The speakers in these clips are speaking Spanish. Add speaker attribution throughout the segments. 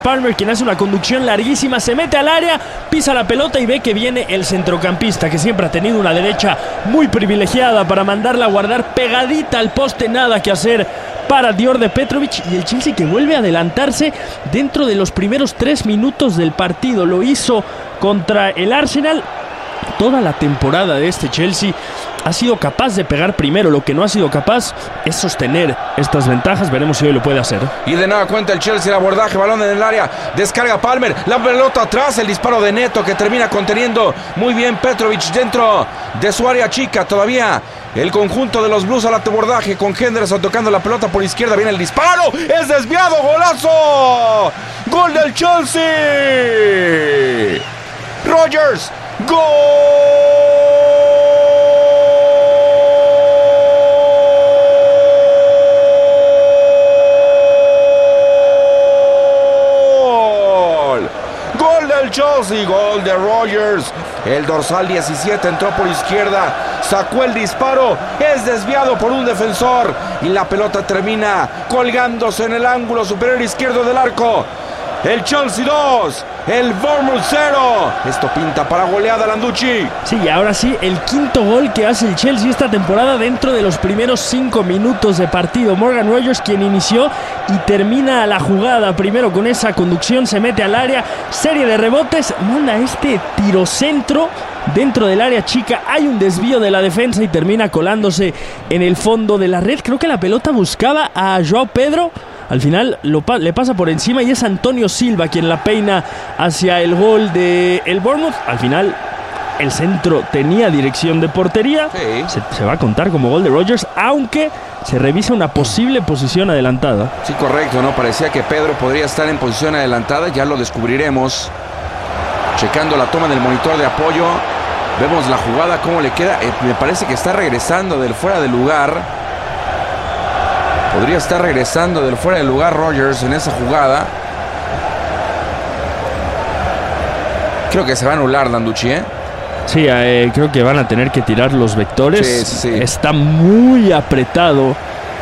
Speaker 1: Palmer, quien hace una conducción larguísima, se mete al área, pisa la pelota y ve que viene el centrocampista, que siempre ha tenido una derecha muy privilegiada para mandarla a guardar pegadita al poste. Nada que hacer para Đorđe Petrović, y el Chelsea que vuelve a adelantarse dentro de los primeros 3 minutos del partido. Lo hizo contra el Arsenal. Toda la temporada de este Chelsea ha sido capaz de pegar primero. Lo que no ha sido capaz es sostener estas ventajas. Veremos si hoy lo puede hacer.
Speaker 2: Y de nueva cuenta el Chelsea, el abordaje, balón en el área, descarga Palmer, la pelota atrás, el disparo de Neto que termina conteniendo muy bien Petrović dentro de su área chica. Todavía el conjunto de los Blues al abordaje con Henderson tocando la pelota por izquierda. Viene el disparo, es desviado, golazo, gol del Chelsea. Rodgers, ¡gol! ¡Gol del Chelsea! ¡Gol de Rodgers! El dorsal 17 entró por izquierda, sacó el disparo, es desviado por un defensor y la pelota termina colgándose en el ángulo superior izquierdo del arco. El Chelsea 2, el Bournemouth 0. Esto pinta para goleada, Landucci.
Speaker 1: Sí, ahora sí, el quinto gol que hace el Chelsea esta temporada dentro de los primeros 5 minutos de partido. Morgan Rogers, quien inició y termina la jugada primero con esa conducción, se mete al área, serie de rebotes, manda este tirocentro dentro del área chica. Hay un desvío de la defensa y termina colándose en el fondo de la red. Creo que la pelota buscaba a João Pedro. Al final le pasa por encima y es Antonio Silva quien la peina hacia el gol del Bournemouth. Al final el centro tenía dirección de portería. Sí. Se va a contar como gol de Rodgers, aunque se revisa una posible posición adelantada.
Speaker 2: Sí, correcto, ¿no? Parecía que Pedro podría estar en posición adelantada. Ya lo descubriremos. Checando la toma del monitor de apoyo. Vemos la jugada, cómo le queda. Me parece que está regresando del fuera de lugar. Podría estar regresando del fuera de lugar Rodgers en esa jugada. Creo que se va a anular, Landucci, ¿eh?
Speaker 1: Sí, creo que van a tener que tirar los vectores.
Speaker 2: Sí.
Speaker 1: Está muy apretado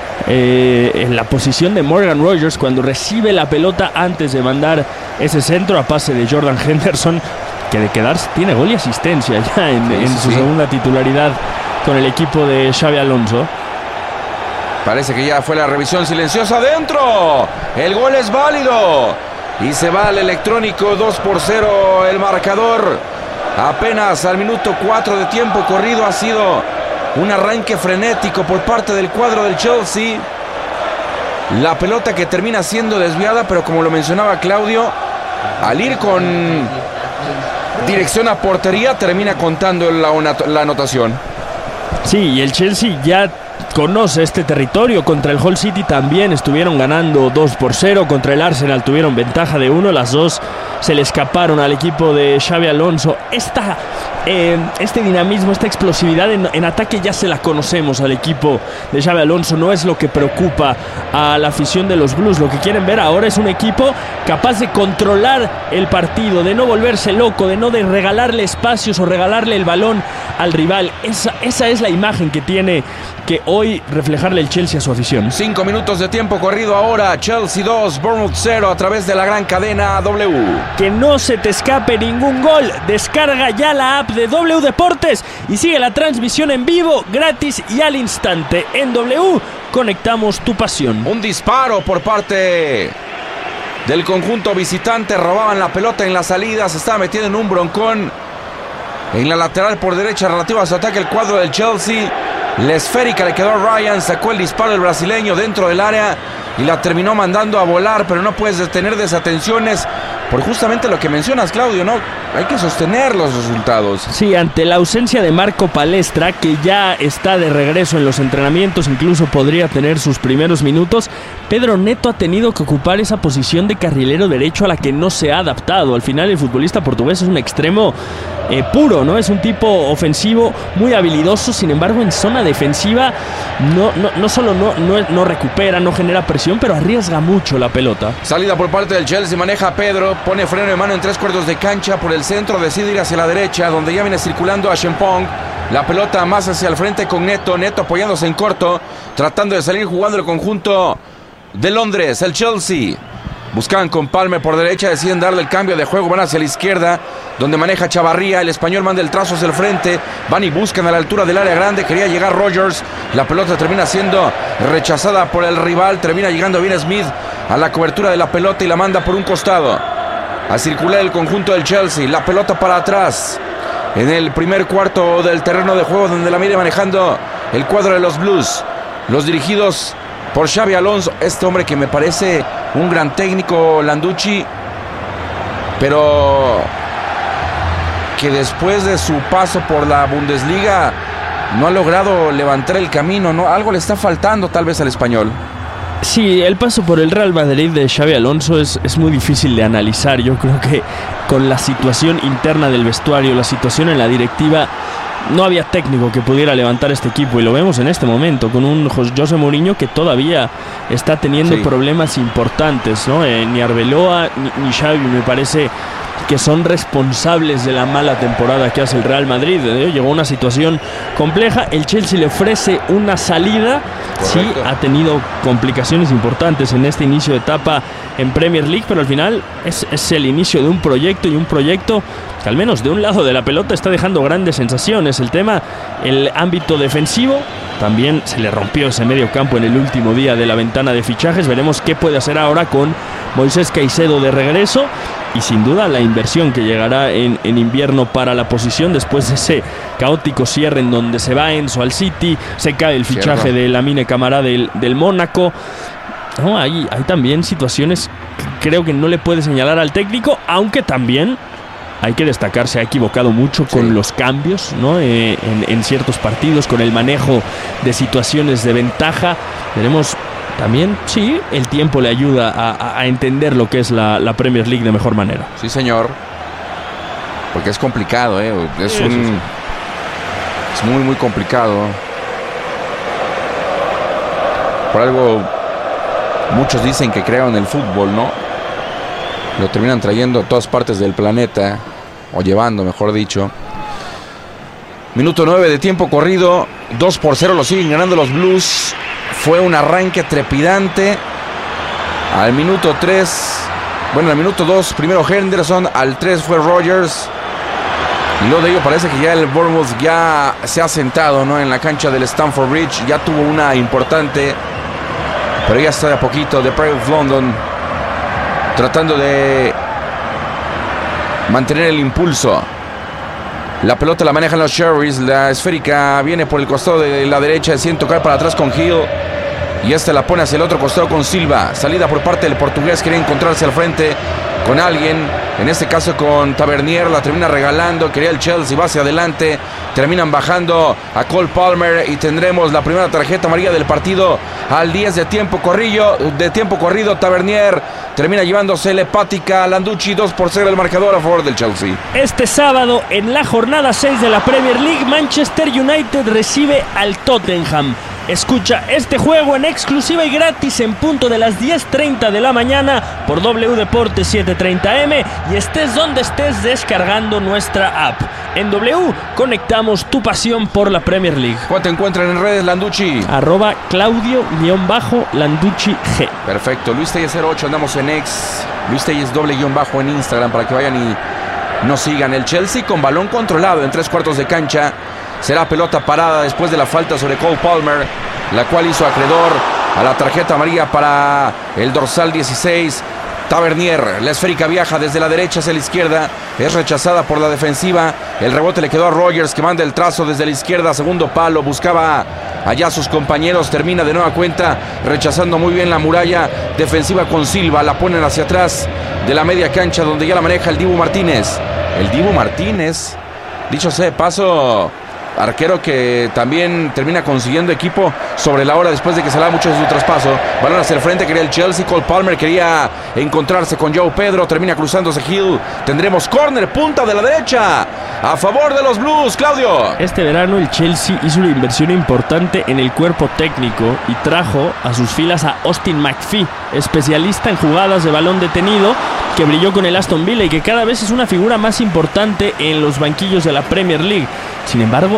Speaker 1: en la posición de Morgan Rogers cuando recibe la pelota antes de mandar ese centro a pase de Jordan Henderson, que de quedarse tiene gol y asistencia ya en su segunda titularidad con el equipo de Xabi Alonso.
Speaker 2: Parece que ya fue la revisión silenciosa adentro. El gol es válido. Y se va al electrónico 2-0 el marcador. Apenas al minuto 4 de tiempo corrido. Ha sido un arranque frenético por parte del cuadro del Chelsea. La pelota que termina siendo desviada, pero como lo mencionaba Claudio, al ir con dirección a portería termina contando la anotación.
Speaker 1: Sí, y el Chelsea ya conoce este territorio. Contra el Hull City también estuvieron ganando 2-0. Contra el Arsenal tuvieron ventaja de 1. Las dos se le escaparon al equipo de Xabi Alonso. Este dinamismo, esta explosividad en ataque ya se la conocemos al equipo de Xabi Alonso. No es lo que preocupa a la afición de los Blues. Lo que quieren ver ahora es un equipo capaz de controlar el partido, de no volverse loco, de no regalarle espacios o regalarle el balón al rival. Esa es la imagen que tiene que hoy reflejarle el Chelsea a su afición.
Speaker 2: 5 minutos de tiempo corrido ahora. Chelsea 2, Bournemouth 0 a través de la gran cadena W.
Speaker 1: Que no se te escape ningún gol. Descarga ya la app de W Deportes y sigue la transmisión en vivo, gratis y al instante. En W conectamos tu pasión.
Speaker 2: Un disparo por parte del conjunto visitante. Robaban la pelota en la salida. Se estaba metiendo en un broncón en la lateral por derecha relativa a su ataque el cuadro del Chelsea. La esférica le quedó a Ryan, sacó el disparo del brasileño dentro del área y la terminó mandando a volar, pero no puedes detener desatenciones por justamente lo que mencionas, Claudio, ¿no? Hay que sostener los resultados.
Speaker 1: Sí, ante la ausencia de Marco Palestra, que ya está de regreso en los entrenamientos, incluso podría tener sus primeros minutos, Pedro Neto ha tenido que ocupar esa posición de carrilero derecho a la que no se ha adaptado. Al final el futbolista portugués es un extremo puro, ¿no? Es un tipo ofensivo muy habilidoso, sin embargo en zona defensiva no solo no recupera, no genera presión, pero arriesga mucho la pelota.
Speaker 2: Salida por parte del Chelsea, maneja a Pedro, pone freno de mano en 3/4 de cancha por el centro, decide ir hacia la derecha, donde ya viene circulando a Shempong. La pelota más hacia el frente con Neto apoyándose en corto, tratando de salir jugando el conjunto de Londres, el Chelsea. Buscaban con Palmer por derecha, deciden darle el cambio de juego, van hacia la izquierda, donde maneja Chavarría, el español manda el trazo hacia el frente, van y buscan a la altura del área grande, quería llegar Rogers, la pelota termina siendo rechazada por el rival, termina llegando bien Smith a la cobertura de la pelota y la manda por un costado, a circular el conjunto del Chelsea, la pelota para atrás, en el primer cuarto del terreno de juego, donde la mide manejando el cuadro de los Blues, los dirigidos por Xabi Alonso, este hombre que me parece un gran técnico, Landucci, pero que después de su paso por la Bundesliga no ha logrado levantar el camino, ¿no? Algo le está faltando tal vez al español.
Speaker 1: Sí, el paso por el Real Madrid de Xabi Alonso es muy difícil de analizar. Yo creo que con la situación interna del vestuario, la situación en la directiva, no había técnico que pudiera levantar este equipo, y lo vemos en este momento con un José Mourinho que todavía está teniendo problemas importantes, ¿no? Ni Arbeloa ni Xavi me parece que son responsables de la mala temporada que hace el Real Madrid. Llegó a una situación compleja, el Chelsea le ofrece una salida. Correcto. Sí, ha tenido complicaciones importantes en este inicio de etapa en Premier League, pero al final es el inicio de un proyecto, y un proyecto que al menos de un lado de la pelota está dejando grandes sensaciones. El ámbito defensivo, también se le rompió ese medio campo en el último día de la ventana de fichajes. Veremos qué puede hacer ahora con Moisés Caicedo de regreso, y sin duda la inversión que llegará en invierno para la posición después de ese caótico cierre en donde se va Enzo al City, se cae el fichaje de Lamine Camara del Mónaco. No, hay también situaciones que creo que no le puede señalar al técnico, aunque también hay que destacar, se ha equivocado mucho con los cambios, ¿no? En ciertos partidos, con el manejo de situaciones de ventaja. Veremos también, sí, el tiempo le ayuda a entender lo que es la Premier League de mejor manera.
Speaker 2: Sí, señor. Porque es complicado, ¿eh? Es muy, muy complicado. Por algo, muchos dicen que crean el fútbol, ¿no? Lo terminan trayendo a todas partes del planeta, o llevando, mejor dicho. Minuto 9 de tiempo corrido, 2-0 lo siguen ganando los Blues. Fue un arranque trepidante. Al minuto 3, bueno, al minuto 2, primero Henderson, al 3 fue Rogers. Y luego de ello parece que ya el Bournemouth ya se ha sentado, ¿no? En la cancha del Stamford Bridge, ya tuvo una importante, pero ya está de a poquito. The Pride of London tratando de mantener el impulso. La pelota la manejan los Cherries. La esférica viene por el costado de la derecha, deciden tocar para atrás con Hill, y esta la pone hacia el otro costado con Silva. Salida por parte del portugués, quiere encontrarse al frente con alguien, en este caso con Tavernier, la termina regalando, quería el Chelsea, va hacia adelante, terminan bajando a Cole Palmer, y tendremos la primera tarjeta amarilla del partido al 10 de tiempo corrido. Tavernier termina llevándose la hepática a Landucci. 2-0 el marcador a favor del Chelsea.
Speaker 1: Este sábado, en la jornada 6 de la Premier League, Manchester United recibe al Tottenham. Escucha este juego en exclusiva y gratis en punto de las 10:30 de la mañana por W Deportes 730M, y estés donde estés descargando nuestra app. En W conectamos tu pasión por la Premier League.
Speaker 2: ¿Cuál te encuentran en redes, Landucci?
Speaker 1: @Claudio_Landucci G.
Speaker 2: Perfecto. Luis Telles 08, andamos en X. Luis Telles _ en Instagram para que vayan y nos sigan. El Chelsea con balón controlado en 3/4 de cancha. Será pelota parada después de la falta sobre Cole Palmer, la cual hizo acreedor a la tarjeta amarilla para el dorsal 16. Tavernier, la esférica viaja desde la derecha hacia la izquierda, es rechazada por la defensiva. El rebote le quedó a Rogers, que manda el trazo desde la izquierda, segundo palo, buscaba allá a sus compañeros, termina de nueva cuenta rechazando muy bien la muralla defensiva con Silva. La ponen hacia atrás de la media cancha, donde ya la maneja el Dibu Martínez. El Dibu Martínez, dicho sea de paso, arquero que también termina consiguiendo equipo sobre la hora después de que se la mucho de su traspaso. Balón hacia el frente, quería el Chelsea. Cole Palmer quería encontrarse con Joe Pedro, termina cruzándose Hill. Tendremos córner, punta de la derecha a favor de los Blues. Claudio.
Speaker 1: Este verano el Chelsea hizo una inversión importante en el cuerpo técnico y trajo a sus filas a Austin McPhee, especialista en jugadas de balón detenido, que brilló con el Aston Villa y que cada vez es una figura más importante en los banquillos de la Premier League. Sin embargo,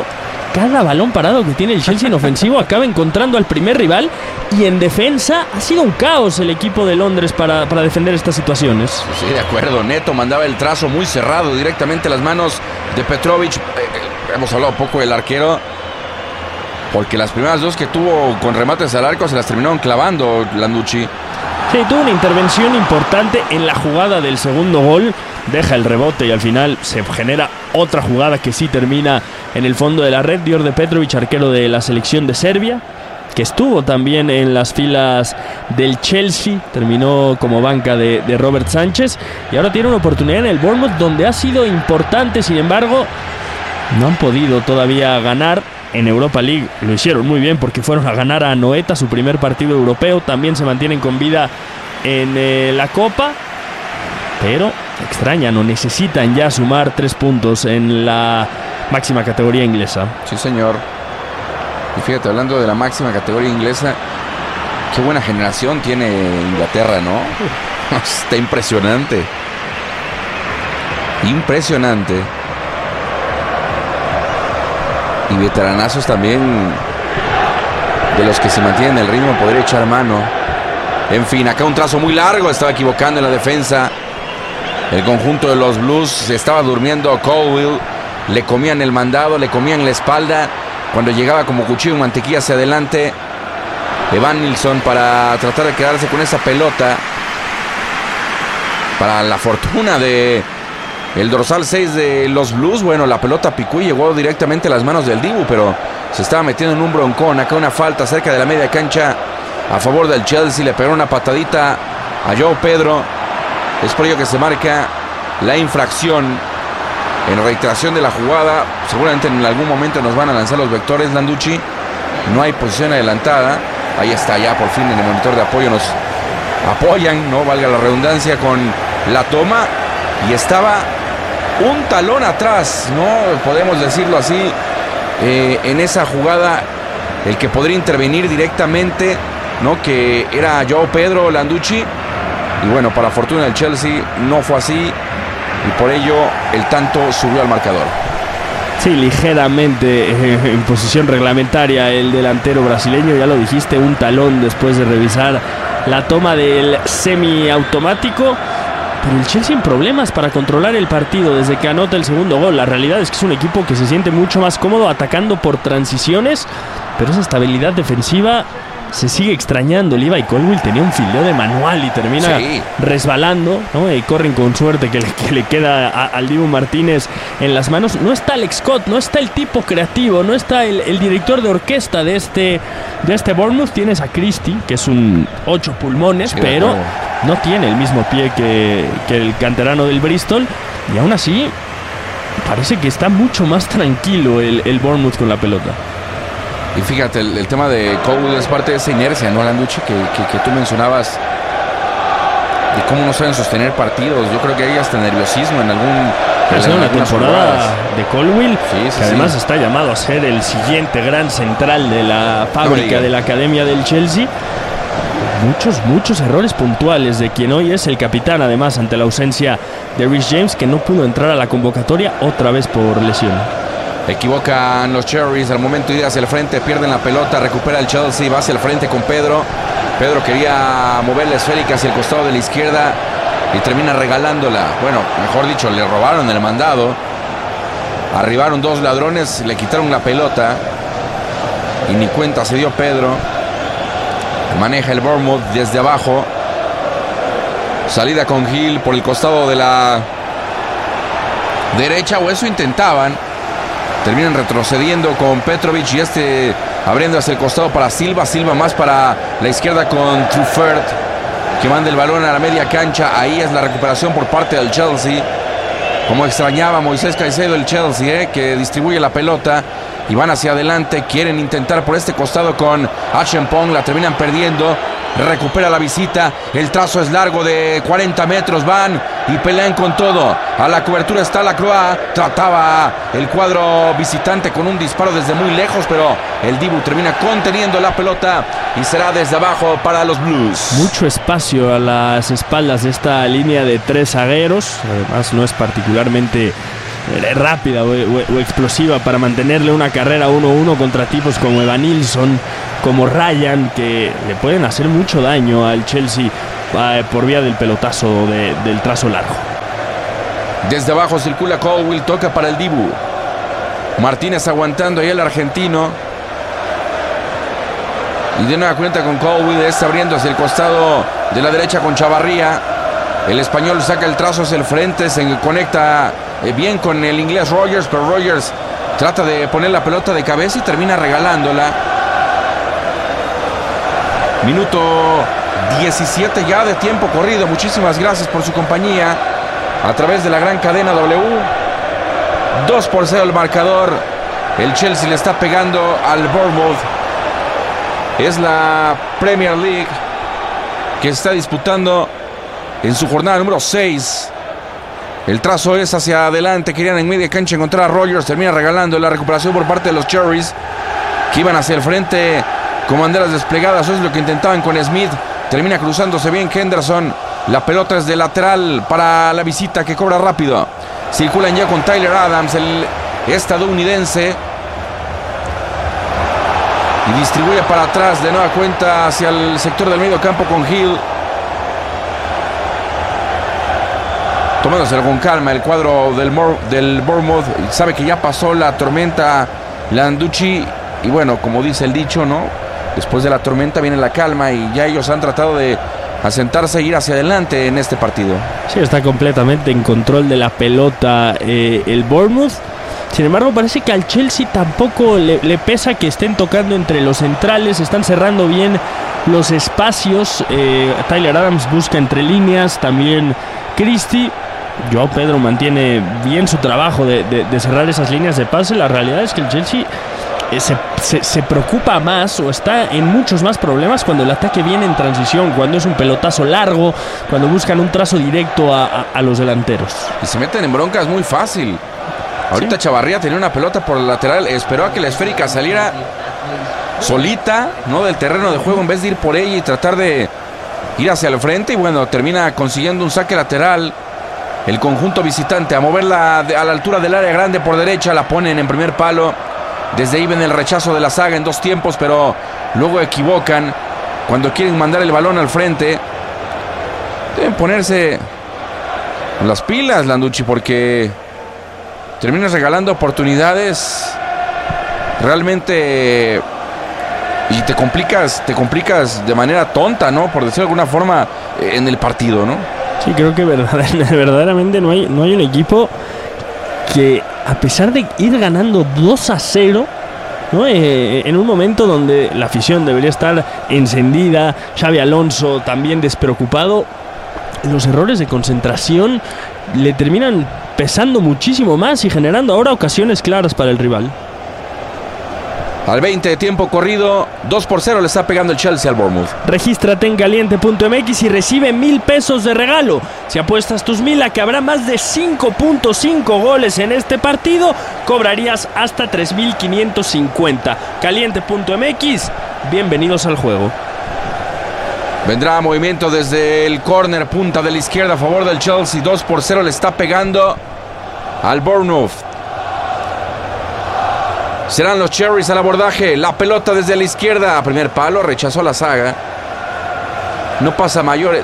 Speaker 1: cada balón parado que tiene el Chelsea en ofensivo acaba encontrando al primer rival, y en defensa ha sido un caos el equipo de Londres para defender estas situaciones.
Speaker 2: Sí, de acuerdo. Neto mandaba el trazo muy cerrado directamente a las manos de Petrovic. Hemos hablado poco del arquero, porque las primeras dos que tuvo con remates al arco se las terminaron clavando Landucci.
Speaker 1: Sí, tuvo una intervención importante en la jugada del segundo gol, deja el rebote y al final se genera otra jugada que sí termina en el fondo de la red. Đorđe Petrovic, arquero de la selección de Serbia, que estuvo también en las filas del Chelsea, terminó como banca de Robert Sánchez y ahora tiene una oportunidad en el Bournemouth, donde ha sido importante. Sin embargo, no han podido todavía ganar. En Europa League lo hicieron muy bien porque fueron a ganar a Anoeta su primer partido europeo. También se mantienen con vida en la Copa, pero extrañan o necesitan ya sumar 3 puntos en la máxima categoría inglesa.
Speaker 2: Sí, señor. Y fíjate, hablando de la máxima categoría inglesa, qué buena generación tiene Inglaterra, ¿no? Está impresionante. Impresionante. Y veteranazos también, de los que se mantienen el ritmo, poder echar mano. En fin, acá un trazo muy largo, estaba equivocando en la defensa. El conjunto de los Blues se estaba durmiendo. Colwill, le comían el mandado, le comían la espalda. Cuando llegaba como cuchillo en mantequilla hacia adelante, Evan Nilsson para tratar de quedarse con esa pelota. Para la fortuna de el dorsal 6 de los Blues, bueno, la pelota picó y llegó directamente a las manos del Dibu, pero se estaba metiendo en un broncón. Acá una falta cerca de la media cancha a favor del Chelsea. Le pegó una patadita a João Pedro. Es por ello que se marca la infracción en reiteración de la jugada. Seguramente en algún momento nos van a lanzar los vectores, Landucci. No hay posición adelantada. Ahí está, ya por fin en el monitor de apoyo nos apoyan, no valga la redundancia, con la toma. Y estaba un talón atrás, ¿no? Podemos decirlo así, en esa jugada, el que podría intervenir directamente, ¿no? Que era João Pedro, Landucci. Y bueno, para fortuna del Chelsea no fue así, y por ello el tanto subió al marcador.
Speaker 1: Sí, ligeramente en posición reglamentaria el delantero brasileño, ya lo dijiste, un talón después de revisar la toma del semiautomático. Pero el Chelsea en problemas para controlar el partido desde que anota el segundo gol. La realidad es que es un equipo que se siente mucho más cómodo atacando por transiciones, pero esa estabilidad defensiva se sigue extrañando. Levi Colwill tenía un fildeo de manual y termina resbalando, ¿no? Y corren con suerte que le queda al Dibu Martínez en las manos. No está Alex Scott, no está el tipo creativo, no está el director de orquesta de este Bournemouth. Tienes a Christie, que es un 8 pulmones, pero no tiene el mismo pie que el canterano del Bristol, y aún así parece que está mucho más tranquilo el Bournemouth con la pelota.
Speaker 2: Y fíjate, el tema de Colwill es parte de esa inercia, ¿no, Landucci? Que tú mencionabas, de cómo no saben sostener partidos. Yo creo que hay hasta nerviosismo en
Speaker 1: una temporada de Colwill, que además está llamado a ser el siguiente gran central de la fábrica de la academia del Chelsea. Muchos errores puntuales de quien hoy es el capitán, además, ante la ausencia de Reece James, que no pudo entrar a la convocatoria otra vez por lesión.
Speaker 2: Equivocan los Cherries al momento de ir hacia el frente, pierden la pelota, recupera el Chelsea, va hacia el frente con Pedro. Pedro quería mover la esférica hacia el costado de la izquierda y termina regalándola. Bueno, mejor dicho, le robaron el mandado. Arribaron 2 ladrones, le quitaron la pelota y ni cuenta se dio Pedro. Maneja el Bournemouth desde abajo. Salida con Hill por el costado de la derecha, o eso intentaban. Terminan retrocediendo con Petrovic y abriendo hacia el costado para Silva. Silva más para la izquierda con Truffert, que manda el balón a la media cancha. Ahí es la recuperación por parte del Chelsea. Como extrañaba Moisés Caicedo el Chelsea, que distribuye la pelota y van hacia adelante. Quieren intentar por este costado con Acheampong, la terminan perdiendo. Recupera la visita, el trazo es largo de 40 metros, van y pelean con todo. A la cobertura está Lacroix, trataba el cuadro visitante con un disparo desde muy lejos, pero el Dibu termina conteniendo la pelota y será desde abajo para los Blues.
Speaker 1: Mucho espacio a las espaldas de esta línea de 3 zagueros, además no es particularmente rápida o explosiva para mantenerle una carrera 1-1 contra tipos como Evanilson, como Ryan, que le pueden hacer mucho daño al Chelsea por vía del pelotazo del trazo largo.
Speaker 2: Desde abajo circula Colwill, toca para el Dibu. Martínez aguantando ahí el argentino. Y de nueva cuenta con Colwill, abriendo hacia el costado de la derecha con Chavarría. El español saca el trazo hacia el frente, se conecta bien con el inglés Rogers, pero Rogers trata de poner la pelota de cabeza y termina regalándola. Minuto 17 ya de tiempo corrido. Muchísimas gracias por su compañía a través de la gran cadena W. 2-0 el marcador. El Chelsea le está pegando al Bournemouth. Es la Premier League que se está disputando en su jornada número 6. El trazo es hacia adelante. Querían en media cancha encontrar a Rogers. Termina regalando la recuperación por parte de los Cherries, que iban hacia el frente con banderas desplegadas. Eso es lo que intentaban con Smith. Termina cruzándose bien Henderson. La pelota es de lateral para la visita, que cobra rápido. Circulan ya con Tyler Adams, el estadounidense. Y distribuye para atrás de nueva cuenta hacia el sector del medio campo con Hill. Tomándoselo con calma el cuadro del Bournemouth. Sabe que ya pasó la tormenta Landucci. Y bueno, como dice el dicho, ¿no? Después de la tormenta viene la calma, y ya ellos han tratado de asentarse e ir hacia adelante en este partido.
Speaker 1: Sí, está completamente en control de la pelota el Bournemouth. Sin embargo, parece que al Chelsea tampoco le pesa que estén tocando entre los centrales. Están cerrando bien los espacios. Tyler Adams busca entre líneas. También Christie. Joao Pedro mantiene bien su trabajo de cerrar esas líneas de pase. La realidad es que el Chelsea se preocupa más, o está en muchos más problemas cuando el ataque viene en transición, cuando es un pelotazo largo, cuando buscan un trazo directo a los delanteros.
Speaker 2: Y se meten en broncas muy fácil. Ahorita sí. Chavarría tenía una pelota por el lateral, esperó a que la esférica saliera solita, ¿no?, del terreno de juego, en vez de ir por ella y tratar de ir hacia el frente. Y bueno, termina consiguiendo un saque lateral el conjunto visitante, a moverla a la altura del área grande por derecha. La ponen en primer palo. Desde ahí ven el rechazo de la saga en dos tiempos, pero luego equivocan cuando quieren mandar el balón al frente. Deben ponerse las pilas, Landucci, porque terminas regalando oportunidades realmente y te complicas de manera tonta, ¿no?, por decirlo de alguna forma, en el partido, ¿no?
Speaker 1: Sí, creo que verdaderamente no hay un equipo que, a pesar de ir ganando 2-0, ¿no?, en un momento donde la afición debería estar encendida, Xabi Alonso también despreocupado, los errores de concentración le terminan pesando muchísimo más y generando ahora ocasiones claras para el rival.
Speaker 2: Al 20 de tiempo corrido, 2-0 le está pegando el Chelsea al Bournemouth.
Speaker 1: Regístrate en caliente.mx y recibe 1,000 pesos de regalo. Si apuestas tus 1,000 a que habrá más de 5.5 goles en este partido, cobrarías hasta 3,550. Caliente.mx, bienvenidos al juego.
Speaker 2: Vendrá movimiento desde el córner, punta de la izquierda a favor del Chelsea. 2-0 le está pegando al Bournemouth. Serán los Cherries al abordaje. La pelota desde la izquierda. Primer palo, rechazó la saga. No pasa mayor.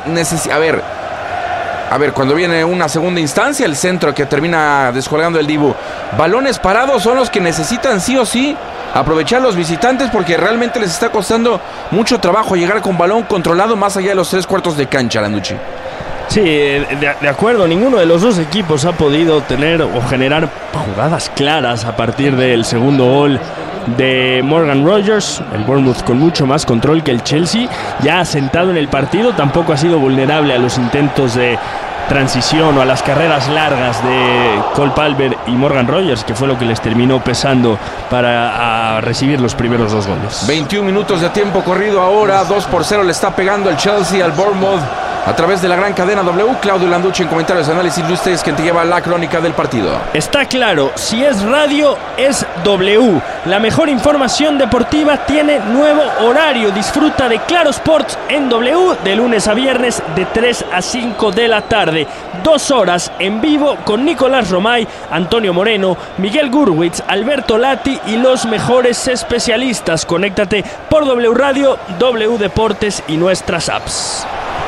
Speaker 2: A ver, cuando viene una segunda instancia, el centro que termina descolgando el Dibu. Balones parados son los que necesitan sí o sí aprovechar los visitantes, porque realmente les está costando mucho trabajo llegar con balón controlado más allá de los 3/4 de cancha, Landucci.
Speaker 1: Sí, de acuerdo, ninguno de los dos equipos ha podido tener o generar jugadas claras a partir del segundo gol de Morgan Rogers. El Bournemouth con mucho más control que el Chelsea, ya asentado en el partido, tampoco ha sido vulnerable a los intentos de transición o a las carreras largas de Cole Palmer y Morgan Rogers, que fue lo que les terminó pesando para recibir los primeros dos goles.
Speaker 2: 21 minutos de tiempo corrido ahora, 2-0 le está pegando el Chelsea al Bournemouth. a través de la gran cadena W. Claudio Landucci en comentarios, análisis, Luis Telles, quien te lleva la crónica del partido.
Speaker 1: Está claro, si es radio, es W. La mejor información deportiva tiene nuevo horario. Disfruta de Claro Sports en W de lunes a viernes de 3 a 5 de la tarde. 2 horas en vivo con Nicolás Romay, Antonio Moreno, Miguel Gurwitz, Alberto Lati y los mejores especialistas. Conéctate por W Radio, W Deportes y nuestras apps.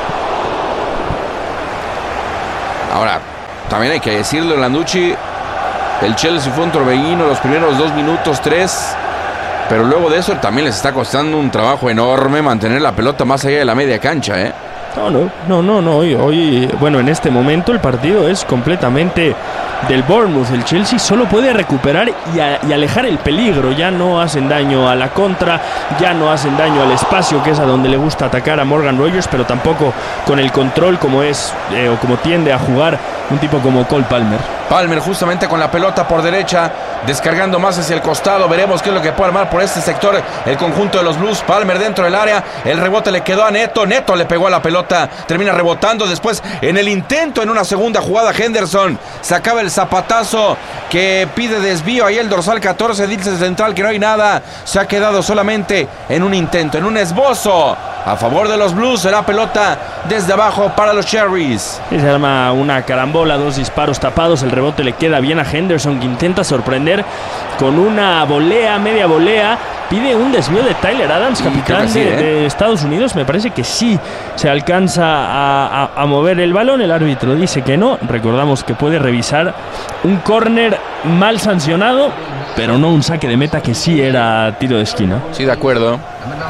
Speaker 2: Ahora, también hay que decirlo, Landucci, el Chelsea fue un torbellino los primeros 2 minutos, 3, pero luego de eso también les está costando un trabajo enorme mantener la pelota más allá de la media cancha, ¿eh?
Speaker 1: No. Hoy, bueno, en este momento el partido es completamente del Bournemouth. El Chelsea solo puede recuperar y alejar el peligro. Ya no hacen daño a la contra, ya no hacen daño al espacio, que es a donde le gusta atacar a Morgan Rogers, pero tampoco con el control como es o como tiende a jugar un tipo como Cole Palmer.
Speaker 2: Palmer justamente con la pelota por derecha, descargando más hacia el costado. Veremos qué es lo que puede armar por este sector el conjunto de los Blues. Palmer dentro del área, el rebote le quedó a Neto. Neto le pegó a la pelota, termina rebotando. Después en el intento, en una segunda jugada, Henderson sacaba el zapatazo que pide desvío. Ahí el dorsal 14 dice central que no hay nada. Se ha quedado solamente en un intento, en un esbozo a favor de los Blues. Será pelota desde abajo para los Cherries.
Speaker 1: Y se arma una carambola, 2 disparos tapados. El rebote le queda bien a Henderson, que intenta sorprender con una volea, media volea. Pide un desvío de Tyler Adams, capitán de Estados Unidos. Me parece que sí se alcanza a mover el balón. El árbitro dice que no. Recordamos que puede revisar un córner mal sancionado, pero no un saque de meta, que sí era tiro de esquina.
Speaker 2: Sí, de acuerdo.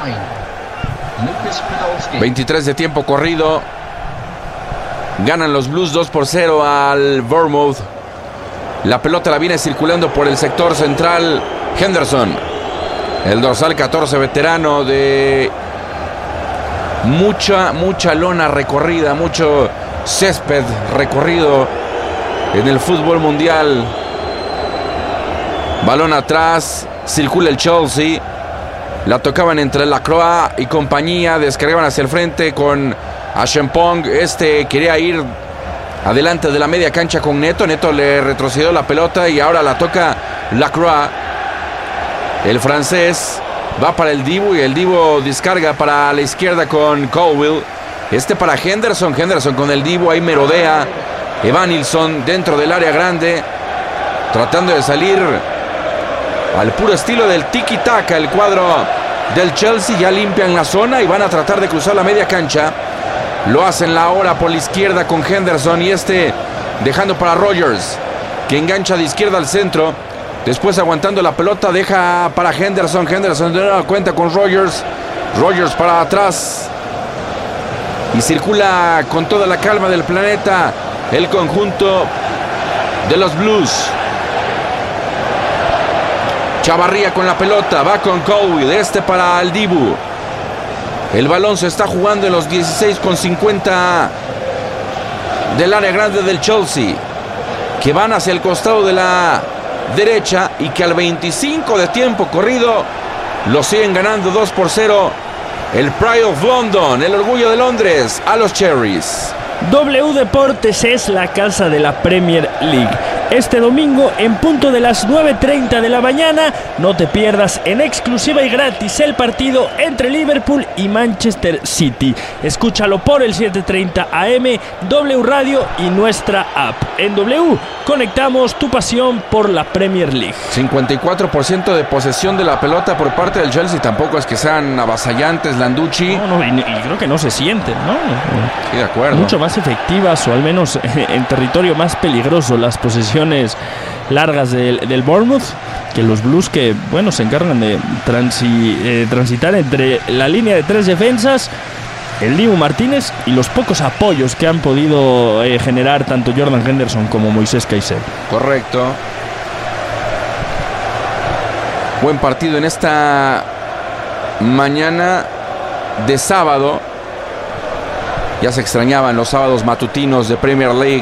Speaker 2: 23 de tiempo corrido. Ganan los Blues 2-0 al Bournemouth. La pelota la viene circulando por el sector central Henderson, el dorsal 14, veterano de mucha lona recorrida, mucho césped recorrido en el fútbol mundial. Balón atrás, circula el Chelsea. La tocaban entre Lacroix y compañía, descargaban hacia el frente con Acheampong. Quería ir adelante de la media cancha con Neto. Neto le retrocedió la pelota y ahora la toca Lacroix. El francés va para el Dibu y el Dibu descarga para la izquierda con Colwill. Para Henderson. Henderson con el Dibu, ahí merodea Evanilson dentro del área grande, tratando de salir al puro estilo del tiki-taka. El cuadro del Chelsea ya limpian la zona y van a tratar de cruzar la media cancha. Lo hacen ahora por la izquierda con Henderson y dejando para Rogers, que engancha de izquierda al centro. Después aguantando la pelota, deja para Henderson. Henderson de nueva cuenta con Rogers. Rogers para atrás y circula con toda la calma del planeta el conjunto de los Blues. Chavarría con la pelota, va con Colwill, para el Dibu. El balón se está jugando en los 16,50 del área grande del Chelsea, que van hacia el costado de la derecha y que al 25 de tiempo corrido lo siguen ganando 2-0 el Pride of London, el orgullo de Londres, a los Cherries.
Speaker 1: W Deportes es la casa de la Premier League. Este domingo, en punto de las 9:30 de la mañana, no te pierdas en exclusiva y gratis el partido entre Liverpool y Manchester City. Escúchalo por el 7:30 AM, W Radio y nuestra app. En W, conectamos tu pasión por la Premier League.
Speaker 2: 54% de posesión de la pelota por parte del Chelsea. Tampoco es que sean avasallantes, Landucci.
Speaker 1: No, y creo que no se sienten, ¿no?
Speaker 2: Sí, de acuerdo.
Speaker 1: Mucho más efectivas, o al menos en territorio más peligroso, las posesiones largas del Bournemouth, que los Blues, que bueno, se encargan de transitar entre la línea de 3 defensas, el Dibu Martínez y los pocos apoyos que han podido generar tanto Jordan Henderson como Moisés Caicedo.
Speaker 2: Correcto. Buen partido en esta mañana de sábado. Ya se extrañaban los sábados matutinos de Premier League.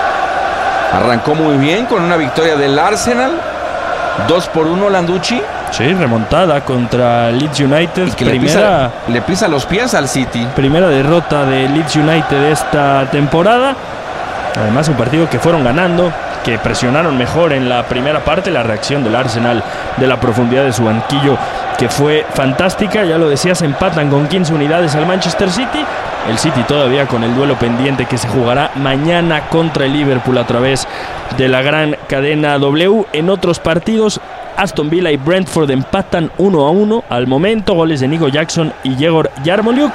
Speaker 2: Arrancó muy bien con una victoria del Arsenal, 2-1, Landucci.
Speaker 1: Sí, remontada contra Leeds United.
Speaker 2: Y que le pisa los pies al City.
Speaker 1: Primera derrota de Leeds United esta temporada. Además, un partido que fueron ganando, que presionaron mejor en la primera parte. La reacción del Arsenal de la profundidad de su banquillo, que fue fantástica. Ya lo decías, empatan con 15 unidades al Manchester City. El City todavía con el duelo pendiente que se jugará mañana contra el Liverpool a través de la gran cadena W. En otros partidos, Aston Villa y Brentford empatan 1-1 al momento. Goles de Nico Jackson y Yegor Yarmolyuk.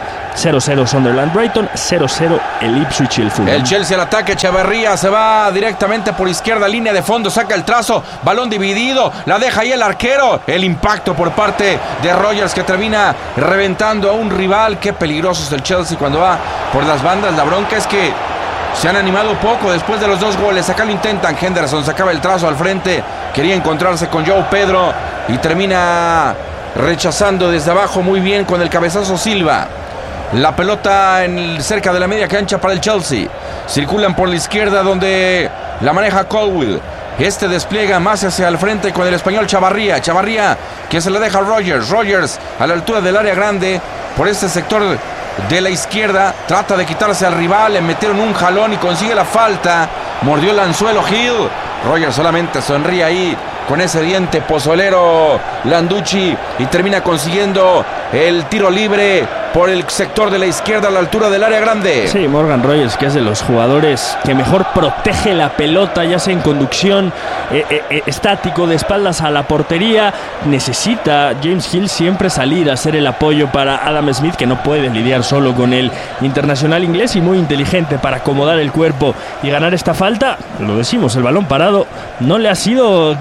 Speaker 1: 0-0 Sunderland Brighton, 0-0 el Ipswich y el Fulham.
Speaker 2: El Chelsea al ataque, Echeverría se va directamente por izquierda, línea de fondo, saca el trazo, balón dividido, la deja ahí el arquero. El impacto por parte de Rogers que termina reventando a un rival. Qué peligroso es el Chelsea cuando va por las bandas. La bronca es que se han animado poco después de los 2 goles. Acá lo intentan, Henderson sacaba el trazo al frente, quería encontrarse con João Pedro y termina rechazando desde abajo muy bien con el cabezazo Silva. La pelota cerca de la media cancha para el Chelsea. Circulan por la izquierda donde la maneja Colwill. Este despliega más hacia el frente con el español Chavarría. Chavarría que se la deja a Rogers. Rogers a la altura del área grande por este sector de la izquierda. Trata de quitarse al rival. Le metieron un jalón y consigue la falta. Mordió el anzuelo Hill. Rogers solamente sonríe ahí con ese diente pozolero Landucci y termina consiguiendo el tiro libre por el sector de la izquierda a la altura del área grande.
Speaker 1: Sí, Morgan Rogers, que es de los jugadores que mejor protege la pelota, ya sea en conducción, estático, de espaldas a la portería. Necesita James Hill siempre salir a hacer el apoyo para Adam Smith, que no puede lidiar solo con el internacional inglés, y muy inteligente para acomodar el cuerpo y ganar esta falta. Lo decimos, el balón parado no le ha sido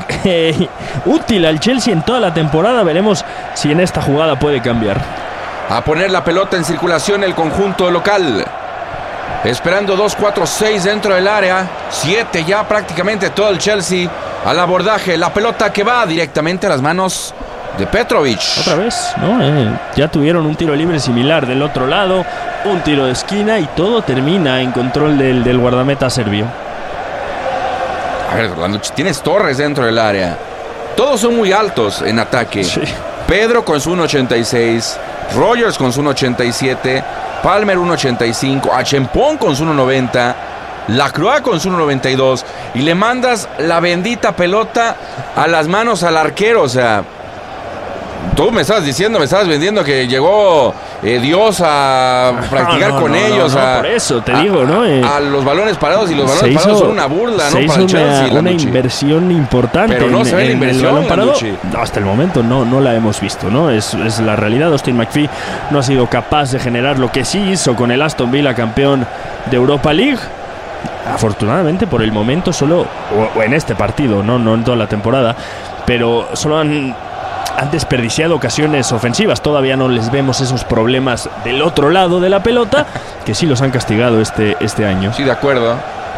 Speaker 1: útil al Chelsea en toda la temporada. Veremos si en esta jugada puede cambiar.
Speaker 2: A poner la pelota en circulación el conjunto local. Esperando 2, 4, 6 dentro del área. 7 ya prácticamente todo el Chelsea al abordaje. La pelota que va directamente a las manos de Petrovic.
Speaker 1: Otra vez, ¿no? Ya tuvieron un tiro libre similar del otro lado. Un tiro de esquina y todo termina en control del guardameta serbio.
Speaker 2: A ver, Landucci, tienes Torres dentro del área. Todos son muy altos en ataque.
Speaker 1: Sí.
Speaker 2: Pedro con su 1.86, Rogers con su 1.87, Palmer 1.85, Achempón con su 1.90, Lacroix con su 1.92 y le mandas la bendita pelota a las manos al arquero. O sea, tú me estabas vendiendo que llegó Dios a practicar con ellos.
Speaker 1: Por eso te digo, ¿no?
Speaker 2: A los balones parados, y los balones parados son una burla, ¿no? Para el Chelsea.
Speaker 1: Una inversión importante.
Speaker 2: Pero no se ve la inversión,
Speaker 1: el balón parado. No, hasta el momento no la hemos visto, ¿no? Es la realidad. Austin McPhee no ha sido capaz de generar lo que sí hizo con el Aston Villa, campeón de Europa League. Afortunadamente, por el momento solo, o en este partido, no en toda la temporada, pero solo han desperdiciado ocasiones ofensivas. Todavía no les vemos esos problemas del otro lado de la pelota, que sí los han castigado este año.
Speaker 2: Sí, de acuerdo.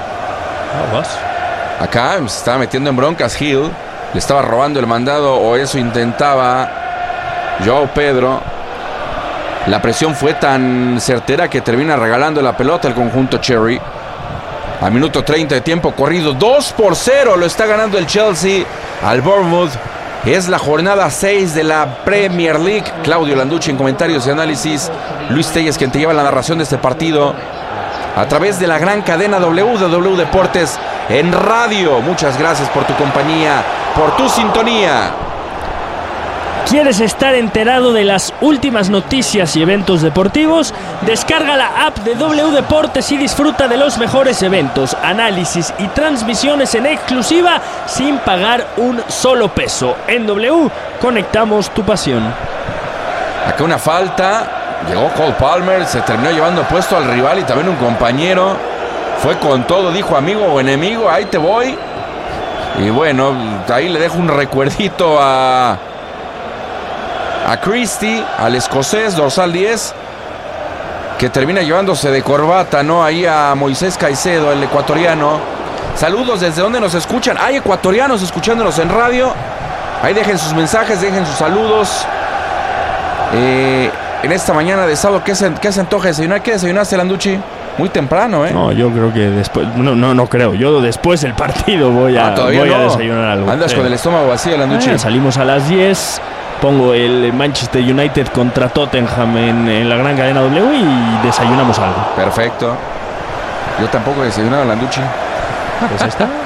Speaker 2: Acá se estaba metiendo en broncas Hill. Le estaba robando el mandado, o eso intentaba João Pedro. La presión fue tan certera que termina regalando la pelota al conjunto Cherry. A minuto 30 de tiempo corrido, 2-0 lo está ganando el Chelsea al Bournemouth. Es la jornada 6 de la Premier League. Claudio Landucci en comentarios y análisis. Luis Telles, quien te lleva la narración de este partido a través de la gran cadena W Deportes en radio. Muchas gracias por tu compañía, por tu sintonía.
Speaker 1: ¿Quieres estar enterado de las últimas noticias y eventos deportivos? Descarga la app de W Deportes y disfruta de los mejores eventos, análisis y transmisiones en exclusiva sin pagar un solo peso. En W, conectamos tu pasión.
Speaker 2: Acá una falta. Llegó Cole Palmer, se terminó llevando puesto al rival y también un compañero. Fue con todo, dijo amigo o enemigo, ahí te voy. Y bueno, ahí le dejo un recuerdito a Christie, al escocés, dorsal 10, que termina llevándose de corbata, ¿no? Ahí a Moisés Caicedo, el ecuatoriano. Saludos, ¿desde dónde nos escuchan? Hay ecuatorianos escuchándonos en radio. Ahí dejen sus mensajes, dejen sus saludos. En esta mañana de sábado, ¿qué se antoja desayunar? ¿Qué desayunaste, Landucci? Muy temprano, ¿eh?
Speaker 1: No, yo creo que después... No creo. Yo después del partido voy a desayunar algo.
Speaker 2: Andas con el estómago vacío, Landucci.
Speaker 1: Salimos a las 10. Pongo el Manchester United contra Tottenham en la gran cadena W y desayunamos algo.
Speaker 2: Perfecto. Yo tampoco he desayunado, Landucci.
Speaker 1: Pues ahí está.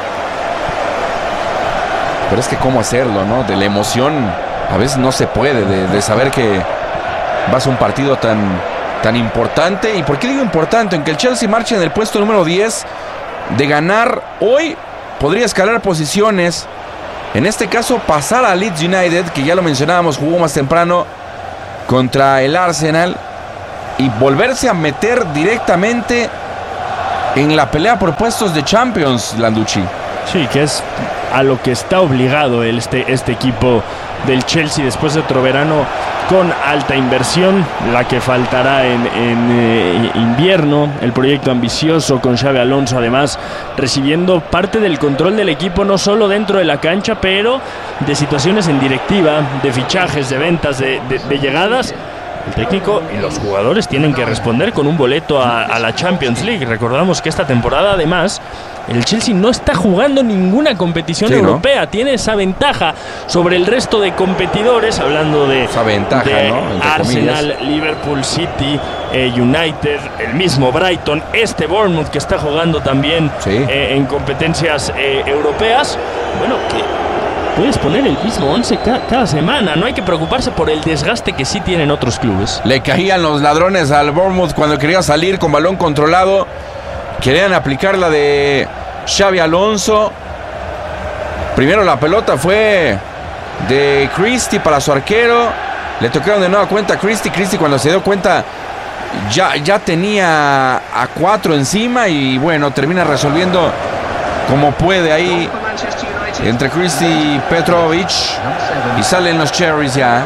Speaker 2: Pero es que cómo hacerlo, ¿no? De la emoción a veces no se puede, de saber que vas a un partido tan importante. ¿Y por qué digo importante? En que el Chelsea marcha en el puesto número 10. De ganar hoy podría escalar posiciones. En este caso pasar a Leeds United, que ya lo mencionábamos, jugó más temprano contra el Arsenal, y volverse a meter directamente en la pelea por puestos de Champions, Landucci.
Speaker 1: Sí, que es a lo que está obligado este equipo del Chelsea después de otro verano con alta inversión, la que faltará en invierno, el proyecto ambicioso con Xabi Alonso, además recibiendo parte del control del equipo, no solo dentro de la cancha, pero de situaciones en directiva, de fichajes, de ventas, de llegadas. El técnico y los jugadores tienen que responder con un boleto a la Champions League. Recordamos que esta temporada, además, el Chelsea no está jugando ninguna competición europea. ¿No? Tiene esa ventaja sobre el resto de competidores, hablando de
Speaker 2: esa ventaja, ¿no?
Speaker 1: Arsenal, Liverpool, City, United, el mismo Brighton, Bournemouth, que está jugando también en competencias europeas. Bueno, que puedes poner el mismo 11 cada semana. No hay que preocuparse por el desgaste que sí tienen otros clubes.
Speaker 2: Le caían los ladrones al Bournemouth cuando quería salir con balón controlado. Querían aplicar la de Xabi Alonso. Primero la pelota fue de Christie para su arquero. Le tocaron de nueva cuenta a Christie. Christie, cuando se dio cuenta, ya tenía a 4 encima. Y bueno, termina resolviendo como puede ahí entre Christie y Petrovic. Y salen los Cherries ya.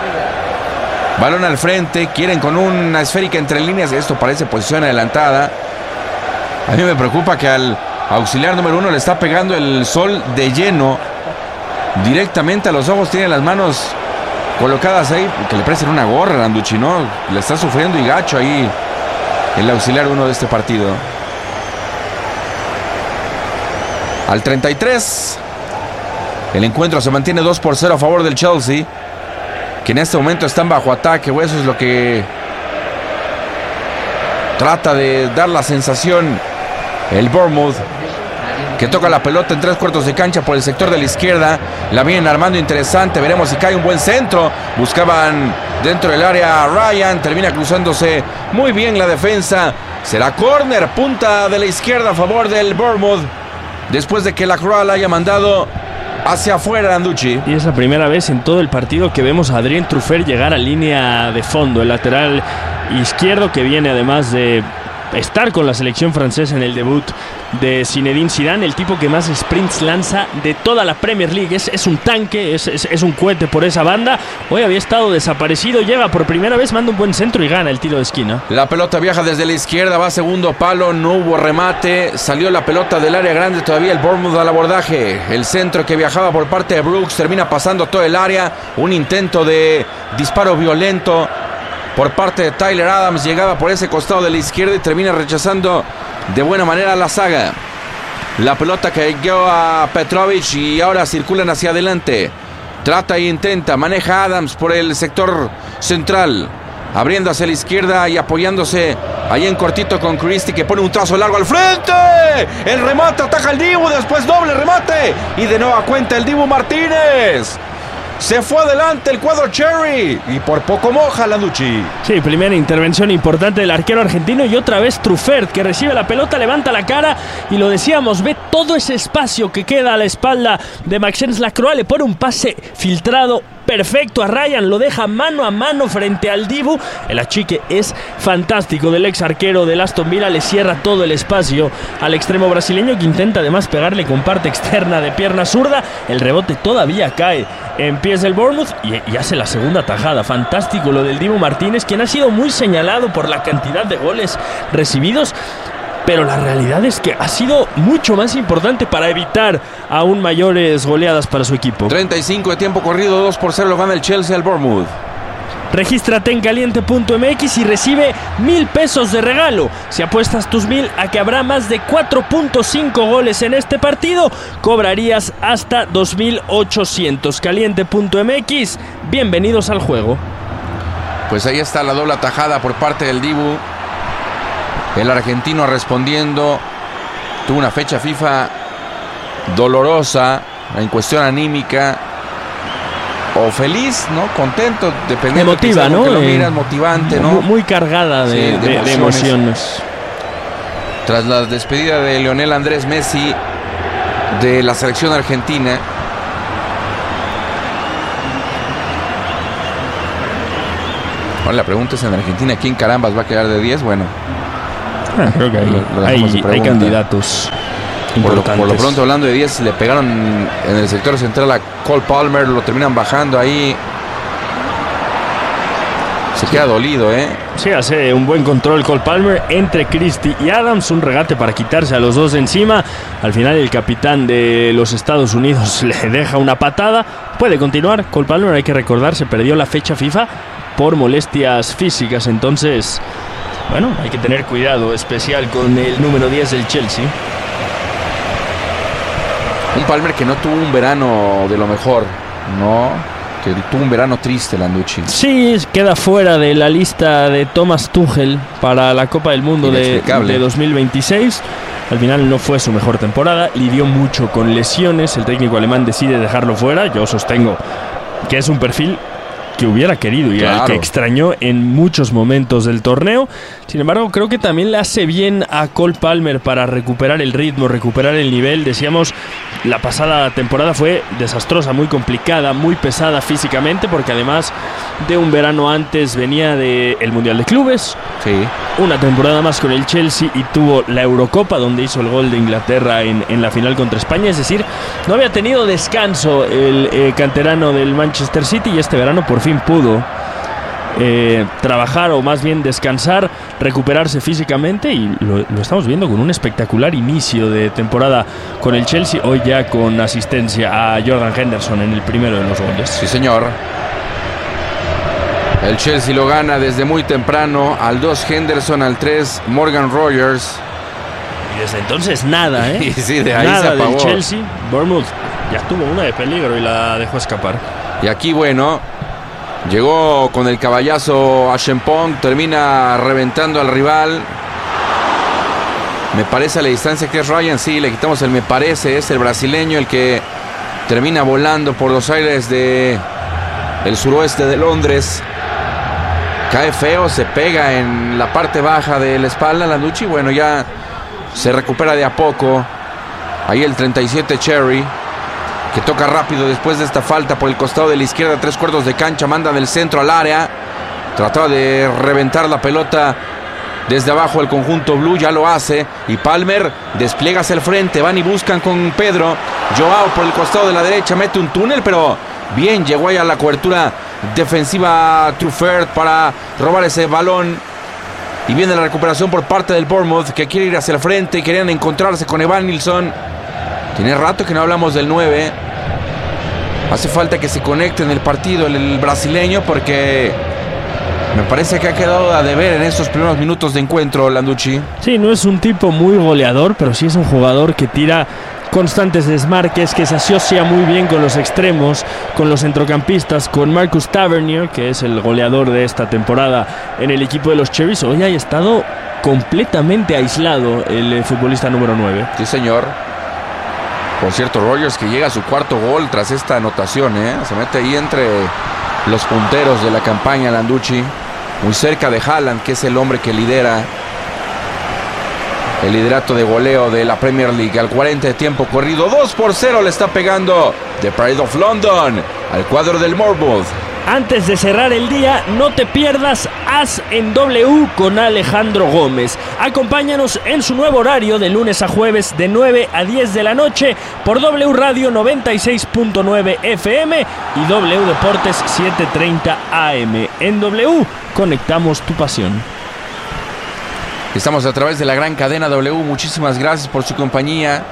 Speaker 2: Balón al frente. Quieren con una esférica entre líneas. Esto parece posición adelantada. A mí me preocupa que al auxiliar número 1 le está pegando el sol de lleno directamente a los ojos. Tiene las manos colocadas ahí. Que le presten una gorra, Landucci, ¿no? Le está sufriendo y gacho ahí el auxiliar 1 de este partido. Al 33, el encuentro se mantiene 2-0 a favor del Chelsea, que en este momento están bajo ataque. Eso es lo que trata de dar la sensación el Bournemouth, que toca la pelota en 3/4 de cancha por el sector de la izquierda. La vienen armando interesante. Veremos si cae un buen centro. Buscaban dentro del área a Ryan. Termina cruzándose muy bien la defensa. Será córner, punta de la izquierda a favor del Bournemouth, después de que la Croix la haya mandado hacia afuera, Landucci.
Speaker 1: Y es la primera vez en todo el partido que vemos a Adrien Truffert llegar a línea de fondo. El lateral izquierdo, que viene además de estar con la selección francesa en el debut de Zinedine Zidane, el tipo que más sprints lanza de toda la Premier League. Es un tanque, es un cohete por esa banda. Hoy había estado desaparecido, llega por primera vez, manda un buen centro y gana el tiro de esquina.
Speaker 2: La pelota viaja desde la izquierda, va a segundo palo, no hubo remate, salió la pelota del área grande, todavía el Bournemouth al abordaje. El centro que viajaba por parte de Brooks termina pasando todo el área. Un intento de disparo violento por parte de Tyler Adams, llegaba por ese costado de la izquierda y termina rechazando de buena manera la saga. La pelota que llegó a Petrovic y ahora circulan hacia adelante. Trata e intenta, maneja Adams por el sector central, abriendo hacia la izquierda y apoyándose ahí en cortito con Christie, que pone un trazo largo al frente. El remate, ataca el Dibu, después doble remate y de nueva cuenta el Dibu Martínez. Se fue adelante el cuadro Cherry y por poco moja, Landucci.
Speaker 1: Sí, primera intervención importante del arquero argentino y otra vez Truffert, que recibe la pelota, levanta la cara y lo decíamos, ve todo ese espacio que queda a la espalda de Maxence Lacroix, le pone un pase filtrado perfecto a Ryan, lo deja mano a mano frente al Dibu. El achique es fantástico del ex arquero del Aston Villa, le cierra todo el espacio al extremo brasileño, que intenta además pegarle con parte externa de pierna zurda. El rebote todavía cae en pies del Bournemouth y hace la segunda tajada. Fantástico lo del Dibu Martínez, quien ha sido muy señalado por la cantidad de goles recibidos, pero la realidad es que ha sido mucho más importante para evitar aún mayores goleadas para su equipo.
Speaker 2: 35 de tiempo corrido, 2-0 lo gana el Chelsea al Bournemouth.
Speaker 1: Regístrate en caliente.mx y recibe 1,000 pesos de regalo. Si apuestas tus 1,000 a que habrá más de 4.5 goles en este partido, cobrarías hasta 2,800. Caliente.mx, bienvenidos al juego.
Speaker 2: Pues ahí está la doble atajada por parte del Dibu. El argentino respondiendo. Tuvo una fecha FIFA dolorosa en cuestión anímica. O feliz, ¿no? Contento, dependiendo.
Speaker 1: Emotiva, ¿no?
Speaker 2: Que lo miras, motivante, ¿no?
Speaker 1: Muy cargada de emociones.
Speaker 2: Tras la despedida de Lionel Andrés Messi de la selección argentina. Ahora la pregunta es en Argentina, ¿quién carambas va a quedar de 10? Bueno,
Speaker 1: creo que hay candidatos importantes.
Speaker 2: Por lo pronto, hablando de 10, le pegaron en el sector central a Cole Palmer, lo terminan bajando ahí. Se queda dolido, ¿eh?
Speaker 1: Sí, hace un buen control Cole Palmer entre Christie y Adams, un regate para quitarse a los dos de encima. Al final el capitán de los Estados Unidos le deja una patada. Puede continuar Cole Palmer, hay que recordar, se perdió la fecha FIFA por molestias físicas, entonces, bueno, hay que tener cuidado especial con el número 10 del Chelsea.
Speaker 2: Un Palmer que no tuvo un verano de lo mejor, ¿no? Que tuvo un verano triste, Landucci.
Speaker 1: Sí, queda fuera de la lista de Thomas Tuchel para la Copa del Mundo de 2026. Al final no fue su mejor temporada, lidió mucho con lesiones, el técnico alemán decide dejarlo fuera. Yo sostengo que es un perfil que hubiera querido y al que extrañó en muchos momentos del torneo. Sin embargo, creo que también le hace bien a Cole Palmer para recuperar el ritmo, recuperar el nivel. Decíamos, la pasada temporada fue desastrosa, muy complicada, muy pesada físicamente, porque además de un verano antes venía del Mundial de Clubes,
Speaker 2: sí,
Speaker 1: una temporada más con el Chelsea y tuvo la Eurocopa, donde hizo el gol de Inglaterra en la final contra España. Es decir, no había tenido descanso el canterano del Manchester City, y este verano por fin pudo trabajar, o más bien descansar, recuperarse físicamente, y lo estamos viendo con un espectacular inicio de temporada con el Chelsea, hoy ya con asistencia a Jordan Henderson en el primero de los goles.
Speaker 2: Sí, señor. El Chelsea lo gana desde muy temprano. Al 2 Henderson, al 3 Morgan Rogers.
Speaker 1: Y desde entonces nada, ¿eh?
Speaker 2: Y sí, de ahí
Speaker 1: nada
Speaker 2: se apagó.
Speaker 1: del Chelsea. Bournemouth ya tuvo una de peligro y la dejó escapar.
Speaker 2: Y aquí, bueno, llegó con el caballazo a Chempong, termina reventando al rival. Me parece a la distancia que es Ryan, sí, le quitamos el me parece, es el brasileño el que termina volando por los aires de el suroeste de Londres. Cae feo, se pega en la parte baja de la espalda, Landucci. Bueno, ya se recupera de a poco. Ahí el 37 Cherry, que toca rápido después de esta falta por el costado de la izquierda, 3/4 de cancha, manda del centro al área. Trataba de reventar la pelota desde abajo el conjunto blue, ya lo hace. Y Palmer despliega hacia el frente, van y buscan con Pedro. Joao por el costado de la derecha, mete un túnel, pero bien, llegó ahí a la cobertura defensiva Truffert para robar ese balón. Y viene la recuperación por parte del Bournemouth, que quiere ir hacia el frente y querían encontrarse con Evan Nilsson. Tiene rato que no hablamos del 9. Hace falta que se conecte en el partido el brasileño, porque me parece que ha quedado a deber en estos primeros minutos de encuentro, Landucci.
Speaker 1: Sí, no es un tipo muy goleador, pero sí es un jugador que tira constantes desmarques, que se asocia muy bien con los extremos, con los centrocampistas, con Marcus Tavernier, que es el goleador de esta temporada en el equipo de los Cherries. Hoy ha estado completamente aislado el futbolista número 9.
Speaker 2: Sí, señor. Por cierto, Rogers, que llega a su cuarto gol tras esta anotación, se mete ahí entre los punteros de la campaña, Landucci, muy cerca de Haaland, que es el hombre que lidera el liderato de goleo de la Premier League. Al 40 de tiempo corrido, 2-0 le está pegando The Pride of London al cuadro del Bournemouth.
Speaker 1: Antes de cerrar el día, no te pierdas As en W con Alejandro Gómez. Acompáñanos en su nuevo horario de lunes a jueves de 9 a 10 de la noche por W Radio 96.9 FM y W Deportes 730 AM. En W conectamos tu pasión.
Speaker 2: Estamos a través de la gran cadena W. Muchísimas gracias por su compañía.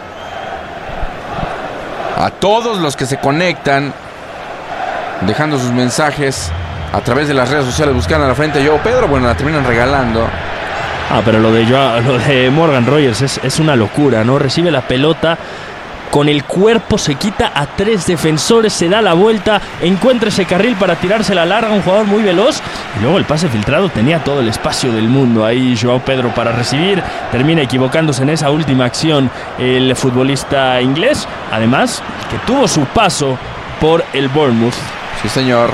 Speaker 2: A todos los que se conectan, dejando sus mensajes a través de las redes sociales buscan a la frente a Joao Pedro. Bueno, la terminan regalando.
Speaker 1: Pero lo de Morgan Rogers es una locura, ¿no? Recibe la pelota, con el cuerpo se quita a 3 defensores, se da la vuelta, encuentra ese carril para tirarse la larga, un jugador muy veloz, y luego el pase filtrado, tenía todo el espacio del mundo ahí Joao Pedro para recibir, termina equivocándose en esa última acción el futbolista inglés, además que tuvo su paso por el Bournemouth.
Speaker 2: Sí, señor.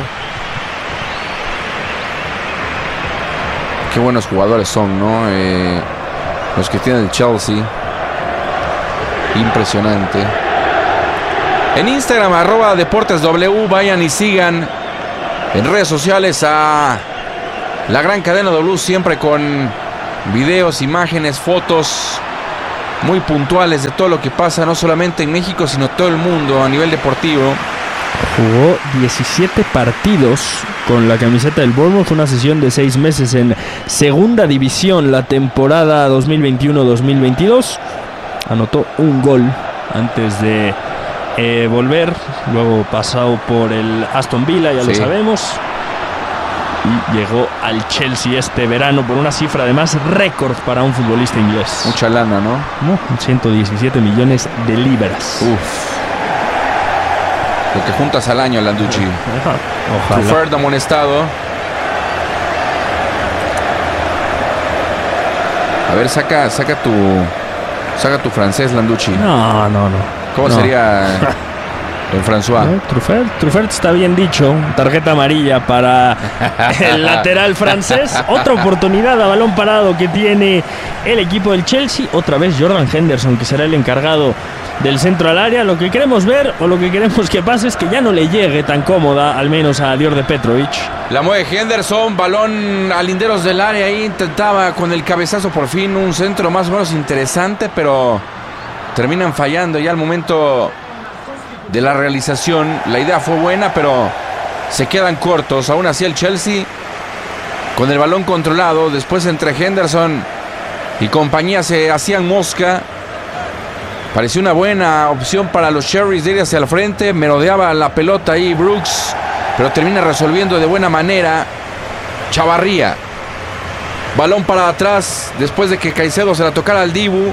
Speaker 2: Qué buenos jugadores son, ¿no? Los que tiene el Chelsea. Impresionante. En Instagram, @DeportesW, vayan y sigan en redes sociales a la gran cadena W, siempre con videos, imágenes, fotos muy puntuales de todo lo que pasa, no solamente en México, sino todo el mundo a nivel deportivo.
Speaker 1: Jugó 17 partidos con la camiseta del Bournemouth, una sesión de 6 meses en segunda división la temporada 2021-2022. Anotó un gol antes de volver, luego pasado por el Aston Villa, ya lo sabemos, y llegó al Chelsea este verano por una cifra además récord para un futbolista inglés.
Speaker 2: Mucha lana, ¿no?
Speaker 1: 117 millones de libras.
Speaker 2: Lo que juntas al año, Landucci.
Speaker 1: Ojalá.
Speaker 2: Truffert amonestado. A ver, saca tu francés, Landucci.
Speaker 1: No.
Speaker 2: ¿Cómo sería don François?
Speaker 1: Truffert está bien dicho. Tarjeta amarilla para el lateral francés. Otra oportunidad a balón parado que tiene el equipo del Chelsea. Otra vez Jordan Henderson, que será el encargado del centro al área. Lo que queremos ver, o lo que queremos que pase, es que ya no le llegue tan cómoda, al menos a Dior de Petrovic.
Speaker 2: La mueve Henderson, balón a linderos del área. Ahí intentaba con el cabezazo por fin un centro más o menos interesante, pero terminan fallando ya al momento de la realización. La idea fue buena, pero se quedan cortos. Aún así el Chelsea con el balón controlado. Después entre Henderson y compañía se hacían mosca. Pareció una buena opción para los Cherries de ir hacia el frente. Merodeaba la pelota ahí Brooks, pero termina resolviendo de buena manera Chavarría. Balón para atrás después de que Caicedo se la tocara al Dibu.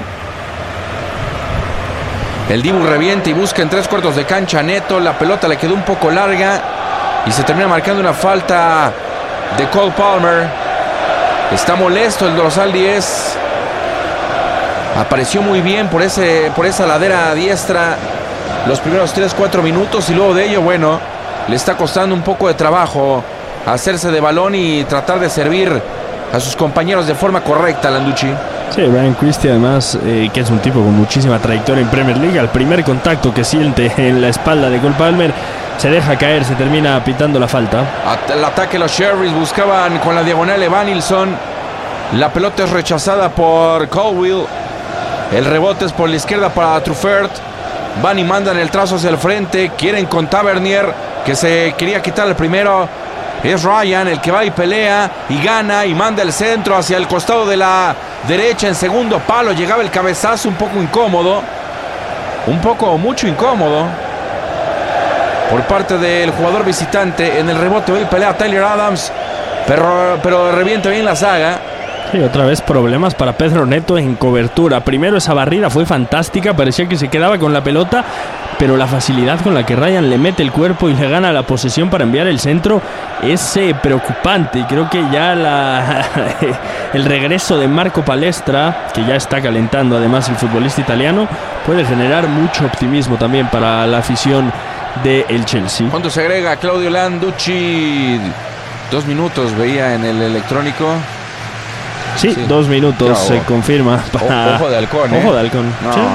Speaker 2: El Dibu revienta y busca en 3/4 de cancha a Neto. La pelota le quedó un poco larga y se termina marcando una falta de Cole Palmer. Está molesto el dorsal 10. Apareció muy bien por esa ladera diestra los primeros 3-4 minutos, y luego de ello, bueno, le está costando un poco de trabajo hacerse de balón y tratar de servir a sus compañeros de forma correcta, Landucci.
Speaker 1: Sí, Ryan Christie además, que es un tipo con muchísima trayectoria en Premier League, al primer contacto que siente en la espalda de Cole Palmer, se deja caer, se termina pitando la falta.
Speaker 2: El ataque los Cherries buscaban con la diagonal Evanilson. La pelota es rechazada por Colwill. El rebote es por la izquierda para Truffert. Van y mandan el trazo hacia el frente. Quieren con Tavernier, que se quería quitar el primero. Es Ryan el que va y pelea y gana y manda el centro hacia el costado de la derecha en segundo palo. Llegaba el cabezazo un poco incómodo. Mucho incómodo por parte del jugador visitante. En el rebote va y pelea Tyler Adams, pero revienta bien la saga.
Speaker 1: Sí, otra vez problemas para Pedro Neto en cobertura. Primero esa barrida fue fantástica, parecía que se quedaba con la pelota, pero la facilidad con la que Ryan le mete el cuerpo y le gana la posesión para enviar el centro es preocupante. Y creo que ya el regreso de Marco Palestra, que ya está calentando además el futbolista italiano, puede generar mucho optimismo también para la afición del Chelsea.
Speaker 2: ¿Cuánto se agrega Claudio Landucci? 2 minutos veía en el electrónico.
Speaker 1: Sí, 2 minutos, no, se confirma.
Speaker 2: Ojo de halcón,
Speaker 1: Ojo de halcón.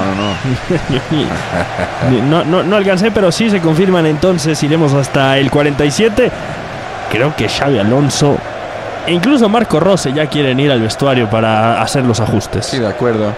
Speaker 1: No alcancé, pero sí se confirman. Entonces iremos hasta el 47. Creo que Xabi Alonso e incluso Marco Rose ya quieren ir al vestuario para hacer los ajustes.
Speaker 2: Sí, de acuerdo.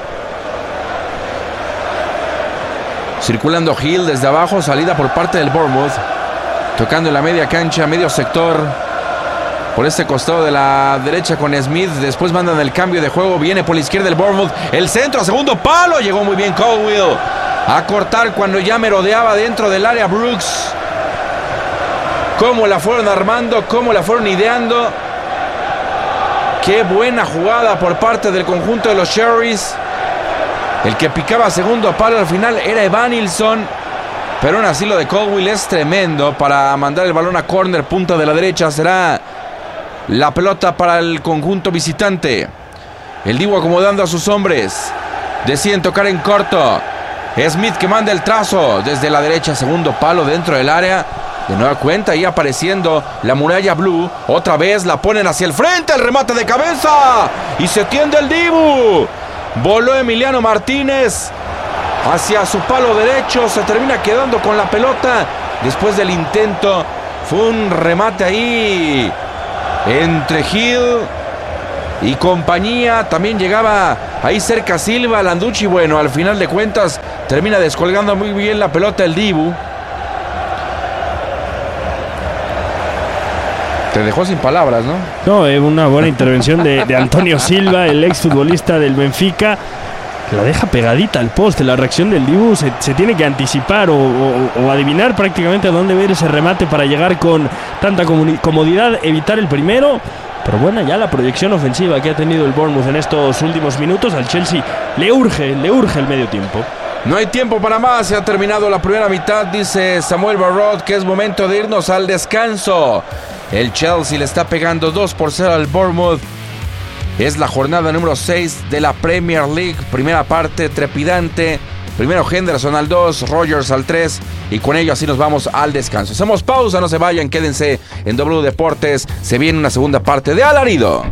Speaker 2: Circulando Hill desde abajo, salida por parte del Bournemouth. Tocando en la media cancha, medio sector. Por este costado de la derecha con Smith. Después mandan el cambio de juego. Viene por la izquierda el Bournemouth. El centro a segundo palo. Llegó muy bien Colwill a cortar cuando ya merodeaba dentro del área Brooks. cómo la fueron armando, cómo la fueron ideando. Qué buena jugada por parte del conjunto de los Cherries. El que picaba segundo palo al final era Evanilson. Pero aún así lo de Caldwell es tremendo para mandar el balón a córner, punta de la derecha. Será la pelota para el conjunto visitante. El Dibu acomodando a sus hombres. Deciden tocar en corto. Smith que manda el trazo desde la derecha, segundo palo dentro del área. De nueva cuenta ahí apareciendo la muralla blue. Otra vez la ponen hacia el frente, el remate de cabeza. Y se tiende el Dibu. Voló Emiliano Martínez hacia su palo derecho. Se termina quedando con la pelota. Después del intento fue un remate ahí entre Hill y compañía. También llegaba ahí cerca Silva, Landucci. Bueno, al final de cuentas termina descolgando muy bien la pelota el Dibu. Te dejó sin palabras, ¿no?
Speaker 1: No, una buena intervención de Antonio Silva, el exfutbolista del Benfica. La deja pegadita al poste. La reacción del Dibu se tiene que anticipar o adivinar prácticamente a dónde ver ese remate para llegar con tanta comodidad, evitar el primero. Pero bueno, ya la proyección ofensiva que ha tenido el Bournemouth en estos últimos minutos, al Chelsea le urge el medio tiempo.
Speaker 2: No hay tiempo para más, se ha terminado la primera mitad, dice Samuel Barrot, que es momento de irnos al descanso. El Chelsea le está pegando 2-0 al Bournemouth. Es la jornada número 6 de la Premier League. Primera parte trepidante. Primero Henderson al 2, Rodgers al 3. Y con ello así nos vamos al descanso. Hacemos pausa, no se vayan, quédense en W Deportes. Se viene una segunda parte de Alarido.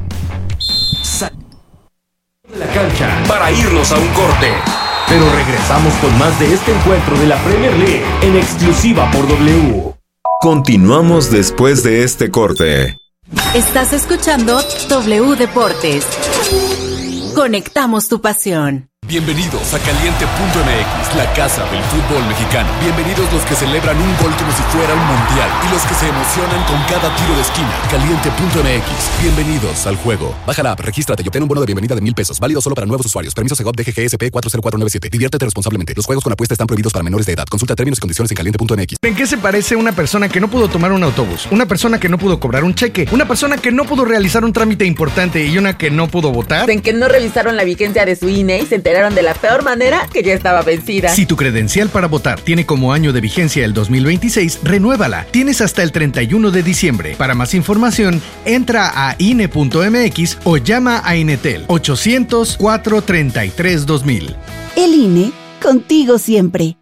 Speaker 3: De la cancha para irnos a un corte. Pero regresamos con más de este encuentro de la Premier League en exclusiva por W.
Speaker 4: Continuamos después de este corte.
Speaker 5: Estás escuchando W Deportes. Conectamos tu pasión.
Speaker 6: Bienvenidos a Caliente.mx, la casa del fútbol mexicano. Bienvenidos los que celebran un gol como si fuera un mundial y los que se emocionan con cada tiro de esquina. Caliente.mx, bienvenidos al juego. Baja la app, regístrate y obtén un bono de bienvenida de $1,000. Válido solo para nuevos usuarios. Permiso Segov DGGSP 40497. Diviértete responsablemente. Los juegos con apuesta están prohibidos para menores de edad. Consulta términos y condiciones en Caliente.mx.
Speaker 7: ¿En qué se parece una persona que no pudo tomar un autobús? Una persona que no pudo cobrar un cheque. Una persona que no pudo realizar un trámite importante y una que no pudo votar.
Speaker 8: En que no revisaron la vigencia de su INE y se enteraron de la peor manera que ya estaba vencida.
Speaker 7: Si tu credencial para votar tiene como año de vigencia el 2026, renuévala. Tienes hasta el 31 de diciembre. Para más información, entra a INE.mx o llama a Inetel 800-433-2000.
Speaker 9: El INE, contigo siempre.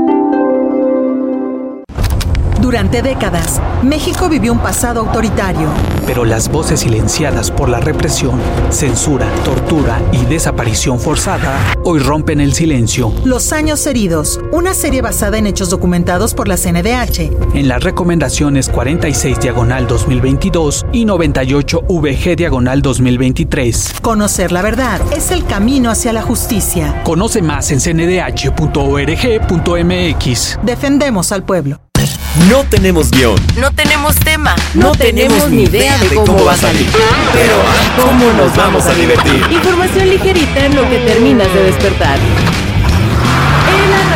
Speaker 5: Durante décadas, México vivió un pasado autoritario.
Speaker 10: Pero las voces silenciadas por la represión, censura, tortura y desaparición forzada hoy rompen el silencio.
Speaker 5: Los años heridos, una serie basada en hechos documentados por la CNDH.
Speaker 10: En las recomendaciones 46/2022 y 98VG/2023.
Speaker 5: Conocer la verdad es el camino hacia la justicia.
Speaker 10: Conoce más en cndh.org.mx.
Speaker 5: Defendemos al pueblo.
Speaker 3: No tenemos guión.
Speaker 8: No tenemos tema.
Speaker 3: No tenemos ni idea de cómo va a salir. Pero ¿cómo nos vamos a divertir?
Speaker 8: Información ligerita en lo que terminas de despertar. En la